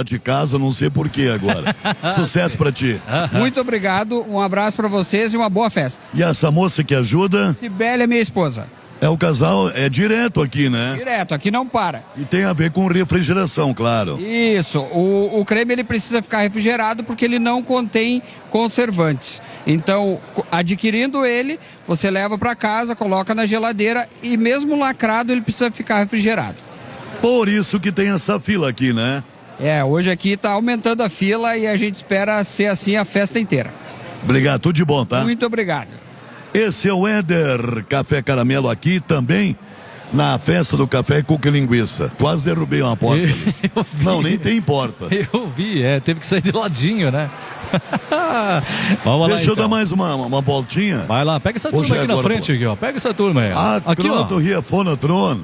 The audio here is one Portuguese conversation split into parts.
de casa, não sei porquê agora. Sucesso pra ti. Muito obrigado, um abraço pra vocês e uma boa festa. E essa moça que ajuda? Cibele é minha esposa. É o casal, é direto aqui, né? Direto, aqui não para. E tem a ver com refrigeração, claro. Isso, o creme ele precisa ficar refrigerado porque ele não contém conservantes. Então, adquirindo ele, você leva para casa, coloca na geladeira e mesmo lacrado ele precisa ficar refrigerado. Por isso que tem essa fila aqui, né? Hoje aqui tá aumentando a fila e a gente espera ser assim a festa inteira. Obrigado, tudo de bom, tá? Muito obrigado. Esse é o Éder Café Caramelo aqui também na festa do café Cuca e Linguiça. Quase derrubei uma porta. Não, nem tem porta. Eu vi, teve que sair de ladinho, né? Vamos lá, Deixa eu então dar mais uma voltinha. Vai lá, pega essa turma aqui na frente, aqui, ó. Pega essa turma aí. Aqui, ó. Do Ria Fonatron.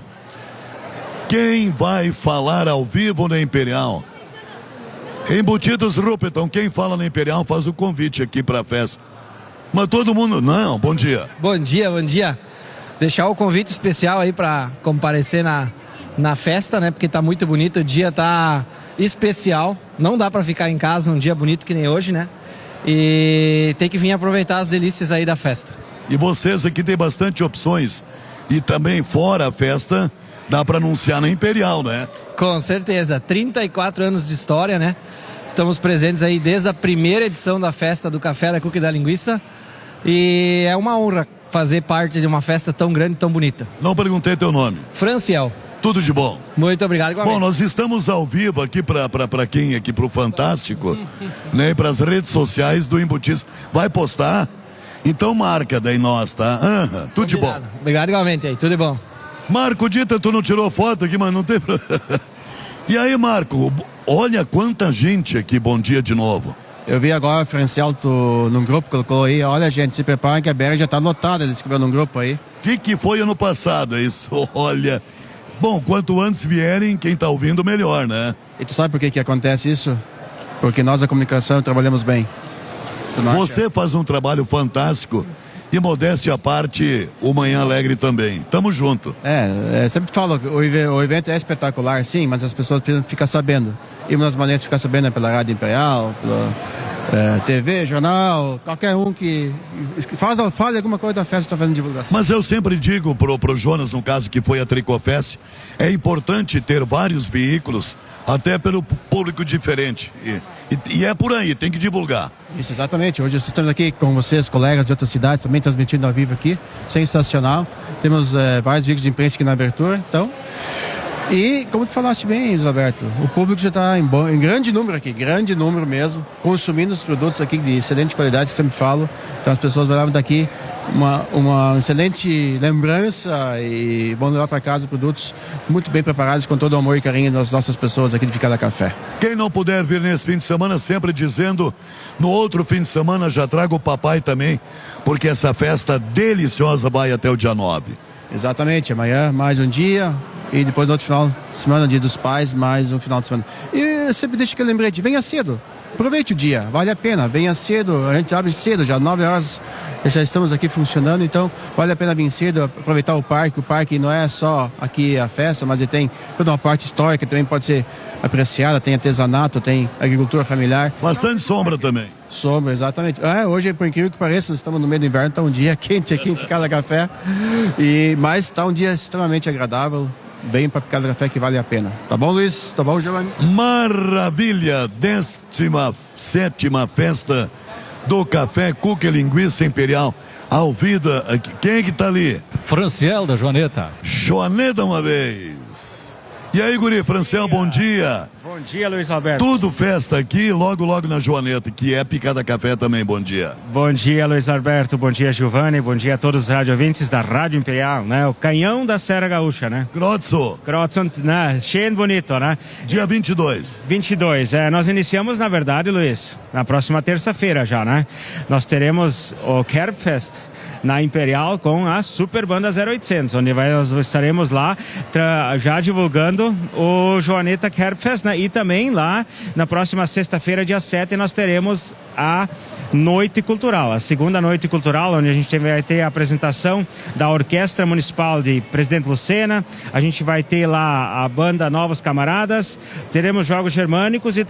Quem vai falar ao vivo na Imperial? Embutidos Rupeton, quem fala na Imperial faz o convite aqui pra festa. Mas todo mundo... Não, bom dia. Bom dia, bom dia. Deixar o convite especial aí para comparecer na festa, né? Porque tá muito bonito, o dia tá especial. Não dá para ficar em casa um dia bonito que nem hoje, né? E tem que vir aproveitar as delícias aí da festa. E vocês aqui tem bastante opções. E também fora a festa, dá para anunciar na Imperial, né? Com certeza. 34 anos de história, né? Estamos presentes aí desde a primeira edição da festa do Café da Cuca e da Linguiça. E é uma honra fazer parte de uma festa tão grande e tão bonita. Não perguntei teu nome. Franciel. Tudo de bom. Muito obrigado. Igualmente. Bom, nós estamos ao vivo aqui para quem aqui pro Fantástico, né? E para as redes sociais do Embutismo. Vai postar? Então marca daí nós, tá? Tudo de bom. Obrigado igualmente aí, tudo de bom. Marco Dita, tu não tirou foto aqui, mas não tem. E aí, Marco, olha quanta gente aqui, bom dia de novo. Eu vi agora o Franciel num grupo, colocou aí, olha gente, se preparem que a BR já tá lotada, ele escreveu num grupo aí. O que foi ano passado isso? Olha, bom, quanto antes vierem, quem tá ouvindo melhor, né? E tu sabe por que acontece isso? Porque nós, a comunicação, trabalhamos bem. Você faz um trabalho fantástico e, modéstia à parte, o Manhã Alegre também. Tamo junto. Sempre falo, o evento é espetacular, sim, mas as pessoas precisam ficar sabendo. E uma das maneiras de ficar sabendo é pela Rádio Imperial, pela TV, jornal, qualquer um que fale alguma coisa da festa, está fazendo divulgação. Mas eu sempre digo pro Jonas, no caso que foi a Tricofest, é importante ter vários veículos, até pelo público diferente. E é por aí, tem que divulgar. Isso, exatamente. Hoje estamos aqui com vocês, colegas de outras cidades, também transmitindo ao vivo aqui. Sensacional. Temos vários veículos de imprensa aqui na abertura, então... E, como tu falaste bem, Luiz Alberto, o público já está em grande número aqui, grande número mesmo, consumindo os produtos aqui de excelente qualidade, que sempre falo. Então as pessoas vão levar daqui uma excelente lembrança e vão levar para casa produtos muito bem preparados, com todo o amor e carinho das nossas pessoas aqui de Picada Café. Quem não puder vir nesse fim de semana, sempre dizendo, no outro fim de semana já traga o papai também, porque essa festa deliciosa vai até o dia 9. Exatamente, amanhã mais um dia... E depois no outro final de semana, Dia dos Pais, mais um final de semana. E sempre deixa aquele lembrete, venha cedo, aproveite o dia, vale a pena, venha cedo, a gente abre cedo, já 9 horas já estamos aqui funcionando, então vale a pena vir cedo, aproveitar o parque não é só aqui a festa, mas ele tem toda uma parte histórica, também pode ser apreciada, tem artesanato, tem agricultura familiar. Bastante sombra também. Sombra, exatamente. Hoje, por incrível que pareça, nós estamos no meio do inverno, está um dia quente aqui em Picada Café, mas está um dia extremamente agradável. Vem para Picada Café que vale a pena. Tá bom, Luiz? Tá bom, Giovanni? Maravilha! 17ª festa do Café Cuca e Linguiça Imperial. Alvida, quem é que tá ali? Franciel da Joaneta. Joaneta uma vez. E aí, guri, Franciel, bom dia. Bom dia, Luiz Alberto. Tudo festa aqui, logo na Joaneta, que é Picada Café também, bom dia. Bom dia, Luiz Alberto, bom dia, Giovanni, bom dia a todos os radiovintes da Rádio Imperial, né? O canhão da Serra Gaúcha, né? Grotso, né? Cheio e bonito, né? Dia 22. 22, nós iniciamos, na verdade, Luiz, na próxima terça-feira já, né? Nós teremos o Kerbfest na Imperial com a Super Banda 0800, onde nós estaremos lá já divulgando o Joaneta Kerbfest, né? E também lá na próxima sexta-feira, dia 7, nós teremos a Noite Cultural, a segunda Noite Cultural, onde a gente vai ter a apresentação da Orquestra Municipal de Presidente Lucena, a gente vai ter lá a banda Novos Camaradas, teremos jogos germânicos e